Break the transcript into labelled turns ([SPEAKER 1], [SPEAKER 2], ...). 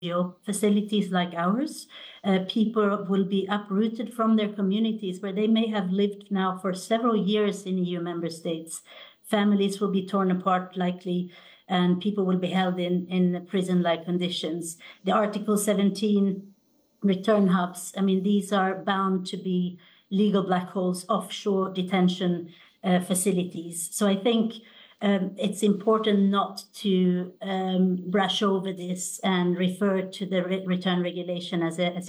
[SPEAKER 1] facilities like ours. People will be uprooted from their communities where they may have lived now for several years in EU member states. Families will be torn apart likely, and people will be held in prison-like conditions. The Article 17 return hubs, I mean, these are bound to be legal black holes, offshore detention facilities. So I think it's important not to brush over this and refer to the return regulation as a